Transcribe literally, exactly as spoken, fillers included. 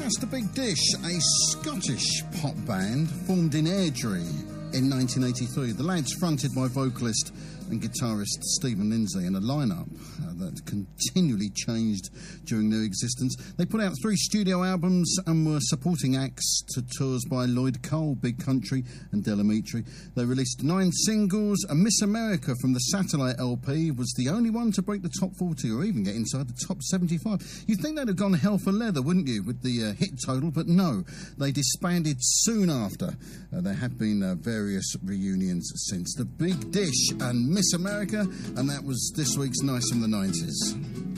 That's The Big Dish, a Scottish pop band formed in Airdrie in nineteen eighty-three. The lads fronted by vocalist and guitarist Stephen Lindsay in a lineup uh, that continually changed during their existence. They put out three studio albums and were supporting acts to tours by Lloyd Cole, Big Country and Del Amitri. They released nine singles, and Miss America from the Satellite L P was the only one to break the top forty or even get inside the top seventy-five. You'd think they'd have gone hell for leather, wouldn't you, with the uh, hit total, but no, they disbanded soon after. Uh, there have been uh, various reunions since. The Big Dish and Miss America, and that was this week's Nice from the nineties.